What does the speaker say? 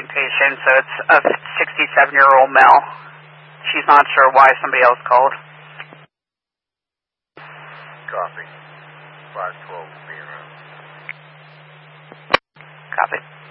outgoing patient, so it's a 67-year-old male. She's not sure why somebody else called. Copy. 512 being around. Copy.